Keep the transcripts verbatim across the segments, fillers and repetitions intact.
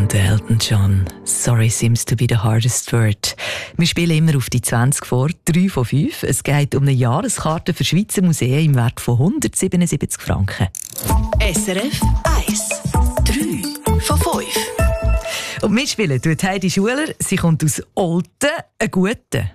und Elton John. Sorry seems to be the hardest word. Wir spielen immer auf die zwanzig vor, drei von fünf. Es geht um eine Jahreskarte für Schweizer Museen im Wert von hundertsiebenundsiebzig Franken. S R F eins, drei von fünf. Und mitspielen tut Heidi Schuler. Sie kommt aus Olten. Einen guten.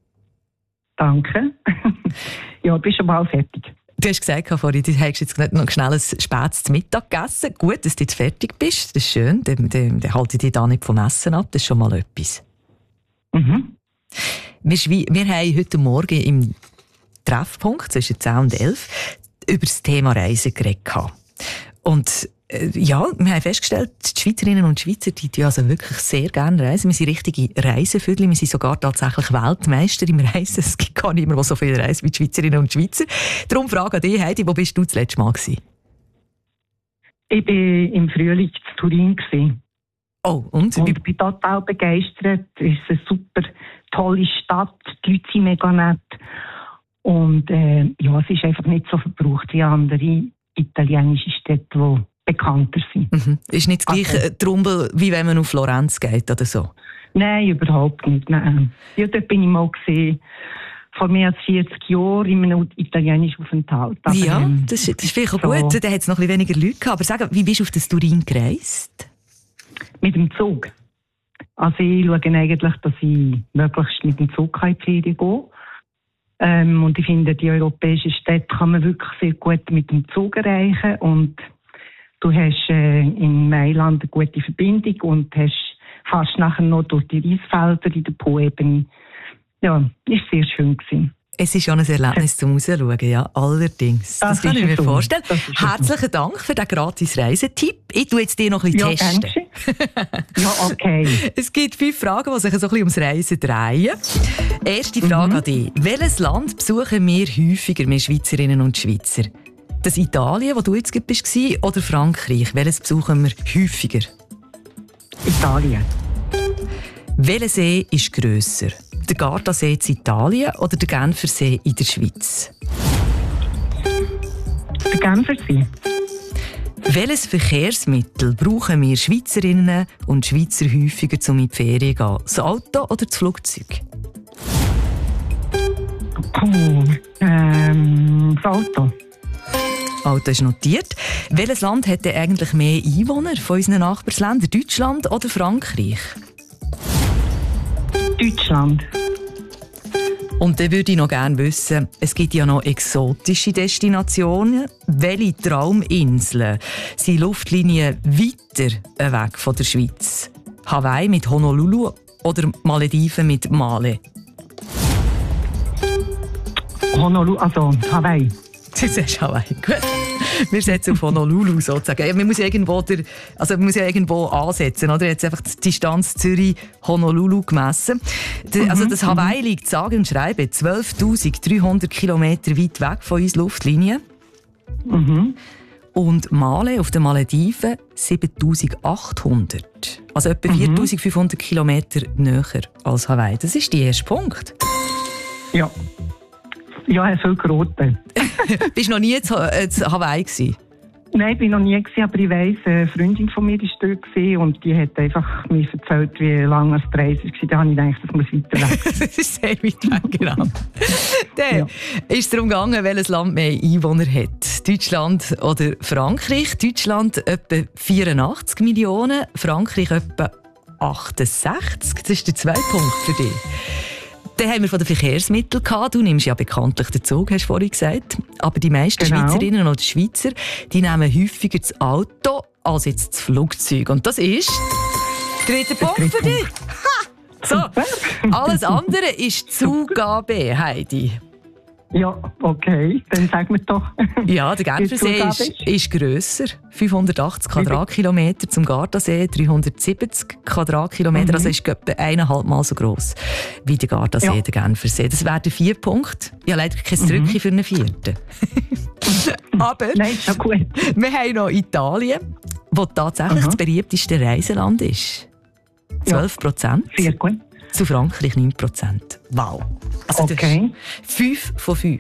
Danke. Ja, bist schon mal fertig. Du hast gesagt vorhin, du hast jetzt noch schnell ein spätes Mittag gegessen. Gut, dass du jetzt fertig bist. Das ist schön. Dann, dann, dann halte ich dich da nicht vom Essen ab. Das ist schon mal etwas. Mhm. Wir, wir haben heute Morgen im Treffpunkt zwischen zehn und elf über das Thema Reisen geredet. Und äh, ja, wir haben festgestellt, die Schweizerinnen und Schweizer die, die also wirklich sehr gerne reisen. Wir sind richtige Reisevögel. Wir sind sogar tatsächlich Weltmeister im Reisen. Es gibt gar nicht mehr, der so viel reist wie die Schweizerinnen und Schweizer. Darum frage an dich, Heidi, wo bist du das letzte Mal gewesen? Ich war im Frühling in Turin. Oh, und? Und ich bin total begeistert. Es ist eine super tolle Stadt. Die Leute sind mega nett. Und äh, ja, es ist einfach nicht so verbraucht wie andere italienische Städte, die bekannter sind. Mhm. Ist nicht das gleiche also, Trumbel, wie wenn man auf Florenz geht oder so? Nein, überhaupt nicht. Nein. Ja, dort bin ich mal gesehen, vor mehr als vierzig Jahren in einem italienischen Aufenthalt. Aber, ja, ähm, das, ist, das ist vielleicht auch so gut. Da hat es noch ein bisschen weniger Leute gehabt. Aber sag, wie bist du auf das Turin gereist? Mit dem Zug. Also ich schaue eigentlich, dass ich möglichst mit dem Zug in die Ferien gehe. Ähm, und ich finde, die europäischen Städte kann man wirklich sehr gut mit dem Zug erreichen. Und du hast äh, in Mailand eine gute Verbindung und hast fast nachher noch durch die Reisfelder in der Po-Ebene. Ja, ist sehr schön gewesen. Es ist schon ein Erlebnis zum Rausschauen, ja, allerdings. Das, das kann ich mir dumm. vorstellen. Herzlichen Dank für den gratis Reisetipp. Ich tue jetzt dir noch ein bisschen ja, testen. Ja, okay. Es gibt fünf Fragen, die sich so ein bisschen ums Reisen drehen. Erste Frage mhm. an dich. Welches Land besuchen wir häufiger, wir Schweizerinnen und Schweizer? Das Italien, wo du jetzt bist, oder Frankreich? Welches besuchen wir häufiger? Italien. Welcher See ist grösser? Der Gardasee in Italien oder der Genfersee in der Schweiz? Der Genfersee. Welches Verkehrsmittel brauchen wir Schweizerinnen und Schweizer häufiger, um in die Ferien zu gehen? Das Auto oder das Flugzeug? Oh, ähm, das Auto. Auto ist notiert. Welches Land hat denn eigentlich mehr Einwohner von unseren Nachbarländern? Deutschland oder Frankreich? Deutschland. Und dann würde ich noch gerne wissen, es gibt ja noch exotische Destinationen. Welche Trauminseln sind Luftlinien weiter weg von der Schweiz? Hawaii mit Honolulu oder Malediven mit Male? Honolulu, also Hawaii. Du sagst Hawaii, gut. Wir setzen auf Honolulu sozusagen. Ja, man muss ja irgendwo, der, also man muss ja irgendwo ansetzen, oder? Jetzt einfach die Distanz Zürich-Honolulu gemessen. De, also das Hawaii liegt sage und schreibe zwölftausenddreihundert Kilometer weit weg von uns Luftlinie. Mhm. Und Male auf den Malediven siebentausendachthundert. Also etwa mhm. viertausendfünfhundert Kilometer näher als Hawaii. Das ist der erste Punkt. Ja. Ja, er soll geraten. Bist du noch nie in Hawaii gewesen? Nein, ich bin noch nie gewesen, aber ich weiss, eine Freundin von mir war dort und die hat einfach mir erzählt, wie lange es die Reise war. Da habe ich gedacht, das muss weiter weg. Das ist sehr weit weg, genau. Dann ja. ist es darum gegangen, welches Land mehr Einwohner hat. Deutschland oder Frankreich? Deutschland etwa vierundachtzig Millionen, Frankreich etwa achtundsechzig. Das ist der zweite Punkt für dich. Dann haben wir von den Verkehrsmitteln gehabt. Du nimmst ja bekanntlich den Zug, hast du vorhin gesagt. Aber die meisten genau. Schweizerinnen und Schweizer, die nehmen häufiger das Auto als jetzt das Flugzeug. Und das ist der dritte Punkt für dich. Ha! So, alles andere ist Zugabe, Heidi. Ja, okay, dann sag mir doch. Ja, der Genfersee ist, ist grösser. fünfhundertachtzig Quadratkilometer zum Gardasee, dreihundertsiebzig Quadratkilometer. Mhm. Also ist etwa eineinhalb Mal so gross wie der Gardasee, ja. der Genfersee. Das wäre der vierte Punkt. Ja, leider kein mhm. Drückchen für einen vierten. Aber nein, ist ja gut. Wir haben noch Italien, wo tatsächlich mhm. das beliebteste Reiseland ist. zwölf Prozent. Ja, sehr gut. Zu Frankreich neun Prozent. Wow. Also okay. fünf von fünf.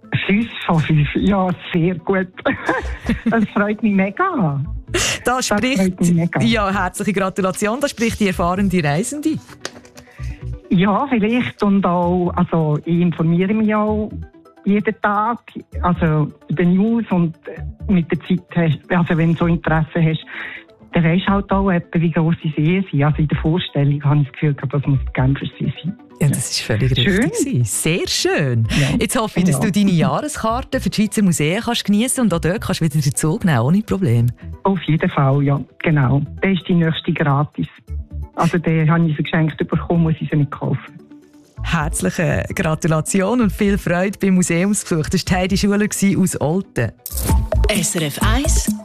Fünf von fünf, ja, sehr gut. Das freut mich mega. Da spricht, ja, herzliche Gratulation, da spricht die erfahrene Reisende. Ja, vielleicht. Und auch, also ich informiere mich auch jeden Tag, also über die News und mit der Zeit, hast, also wenn du so Interesse hast, dann weisst du halt auch etwa, wie gross die Seen sind. Also in der Vorstellung habe ich das Gefühl, das muss die Genfersee sein. Ja, das ist völlig richtig. Schön. Sehr schön. Ja. Jetzt hoffe ich, dass ja. du deine Jahreskarte für die Schweizer Museen kannst geniessen und auch dort kannst du wieder den Zug nehmen, ohne Problem. Auf jeden Fall, ja, genau. Der ist die nächste gratis. Also den habe ich so geschenkt bekommen, muss ich sie nicht kaufen. Herzliche Gratulation und viel Freude beim Museumsbesuch. Das war Heidi Schuler aus Olten. S R F eins